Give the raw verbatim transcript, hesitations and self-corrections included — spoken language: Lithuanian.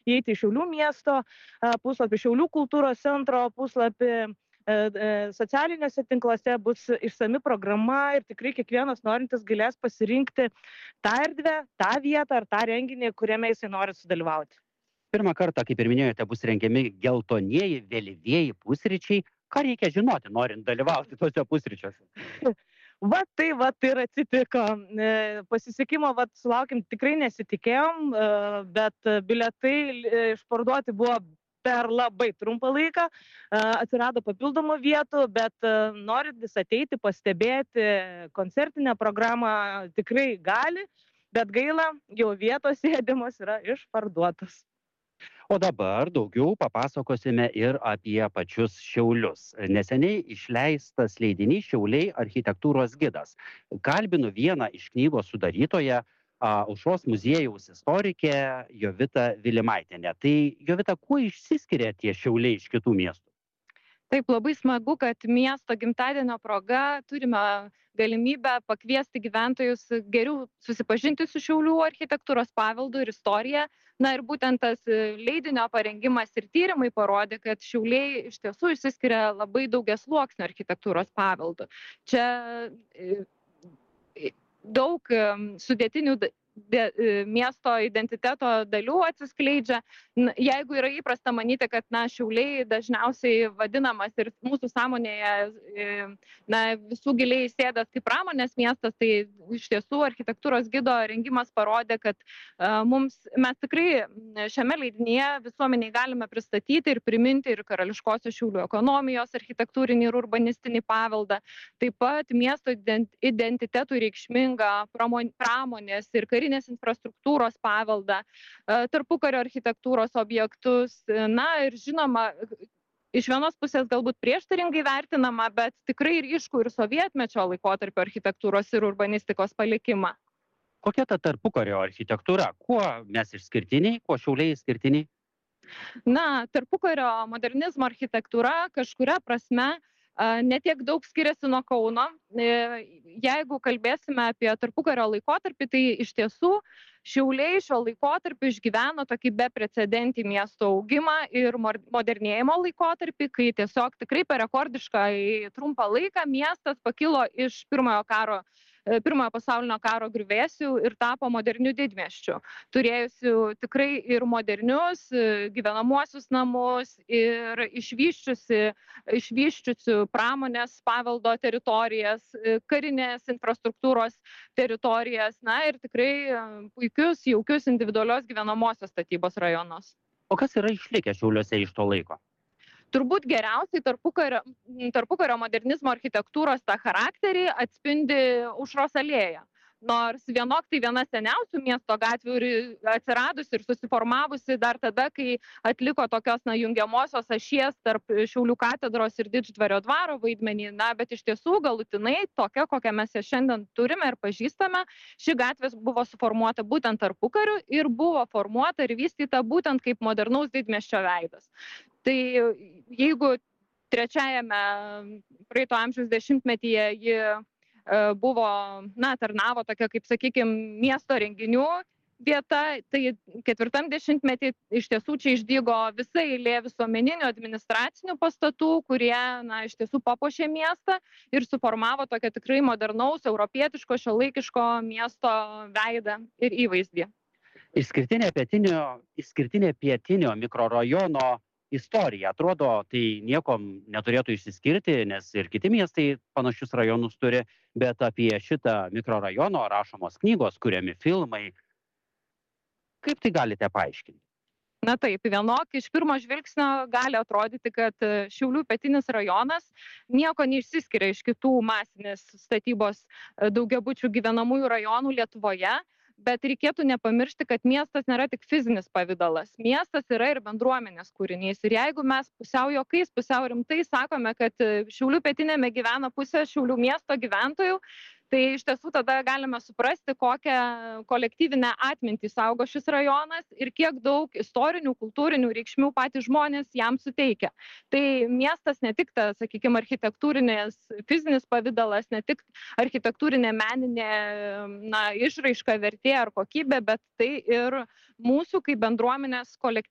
įeiti į Šiaulių miesto puslapį, Šiaulių kultūros centro puslapį, socialiniuose tinkluose bus išsami programa ir tikrai kiekvienas norintis galės pasirinkti tą erdvę, tą vietą ar tą renginį, kuriame jisai nori sudalyvauti. Pirmą kartą, kaip ir minėjote, bus rengiami geltonieji, vėlyvieji pusryčiai. Ką reikia žinoti, norint dalyvauti tuose pusryčiuose? Va tai, va tai ir atsitiko. Pasisekimo, va, sulaukim, tikrai nesitikėjom, bet bilietai išparduoti buvo per labai trumpą laiką. Atsirado papildomų vietų, bet norintis ateiti, pastebėti koncertinę programą tikrai gali, bet gaila, jau vietos sėdimos yra išparduotos. O dabar daugiau papasakosime ir apie pačius Šiaulius. Neseniai išleistas leidinys Šiauliai architektūros gidas. Kalbinu vieną iš knygos sudarytoją, Aušros muziejaus istorikę Jovitą Vilimaitienę. Tai Jovita, kuo išsiskiria tie Šiauliai iš kitų miestų? Taip, labai smagu, kad miesto gimtadienio proga turime galimybę pakviesti gyventojus geriau susipažinti su Šiaulių architektūros paveldu ir istorija. Na ir būtent tas leidinio parengimas ir tyrimai parodė, kad Šiauliai iš tiesų išsiskiria labai daugiasluoksniu architektūros paveldu. Čia daug sudėtinių miesto identiteto dalių atsiskleidžia. Jeigu yra įprasta manyti, kad na, Šiauliai dažniausiai vadinamas ir mūsų sąmonėje na, visų giliai įsėdęs kaip pramonės miestas, tai iš tiesų architektūros gido rengimas parodė, kad uh, mums, mes tikrai šiame leidinyje visuomeniai galime pristatyti ir priminti ir karališkosios Šiaulių ekonomijos, architektūrinį ir urbanistinį paveldą, taip pat miesto identitetui reikšmingą pramonės ir karinės infrastruktūros paveldą, tarpukario architektūros objektus, na ir žinoma, iš vienos pusės galbūt prieštaringai vertinama, bet tikrai ryškų ir sovietmečio laikotarpio architektūros ir urbanistikos palikimą. Kokia ta tarpukario architektūra? Kuo mes išskirtiniai, kuo Šiauliai išskirtiniai? Na, tarpukario modernizmo architektūra kažkuria prasme netiek daug skiriasi nuo Kauno. Jeigu kalbėsime apie tarpukario laikotarpį, tai iš tiesų Šiauliai šio laikotarpį išgyveno tokį beprecedentį miesto augimą ir modernėjimo laikotarpį, kai tiesiog tikrai per rekordišką trumpą laiką miestas pakilo iš pirmojo karo Pirmojo pasaulinio karo griuvėsių ir tapo moderniu didmiesčiu, turėjusių tikrai ir modernius gyvenamuosius namus ir išvyščiusi, išvyščiusių pramonės paveldo teritorijas, karinės infrastruktūros teritorijas, na ir tikrai puikius, jaukius individualios gyvenamosios statybos rajonus. O kas yra išlikę Šiauliuose iš to laiko? Turbūt geriausiai tarpukario, tarpukario modernizmo architektūros tą charakterį atspindi Aušros alėja. Nors vienok tai viena seniausių miesto gatvių ir atsiradusi ir susiformavusi dar tada, kai atliko tokios na, jungiamosios ašies tarp Šiaulių katedros ir Didždvario dvaro vaidmenį, na, bet iš tiesų galutinai tokia, kokią mes ją šiandien turime ir pažįstame, ši gatvė buvo suformuota būtent tarpukariu ir buvo formuota ir vystyta būtent kaip modernaus didmiesčio veidas. Tai jeigu trečiajame praeito amžiaus dešimtmetyje ji buvo, na, tarnavo tokia, kaip sakykime, miesto renginių vieta, tai ketvirtam dešimtmetį iš tiesų čia išdygo visa eilė visuomeninių administracinių pastatų, kurie, na, iš tiesų papuošė miestą ir suformavo tokią tikrai modernaus, europietiško, šiuolaikiško miesto veidą ir įvaizdį. Išskirtinė pietinio, išskirtinė pietinio mikrorajono istorija. Atrodo, tai niekom neturėtų išsiskirti, nes ir kiti miestai panašius rajonus turi, bet apie šitą mikrorajono rašomos knygos, kuriami filmai. Kaip tai galite paaiškinti? Na taip, vienok iš pirmo žvilgsnio gali atrodyti, kad Šiaulių pietinis rajonas nieko neišsiskiria iš kitų masinės statybos daugiabučių gyvenamųjų rajonų Lietuvoje. Bet reikėtų nepamiršti, kad miestas nėra tik fizinis pavidalas. Miestas yra ir bendruomenės kūrinys. Ir jeigu mes pusiau juokais, pusiau rimtai sakome, kad Šiaulių pietinėme gyvena pusė Šiaulių miesto gyventojų, tai iš tiesų tada galime suprasti, kokią kolektyvinę atmintį saugo šis rajonas ir kiek daug istorinių, kultūrinių reikšmių patys žmonės jam suteikia. Tai miestas ne tik tas, sakykime, architektūrinės, fizinis pavidalas, ne tik architektūrinė meninė na, išraiška, vertė ar kokybė, bet tai ir mūsų kaip bendruomenės kolektyvinė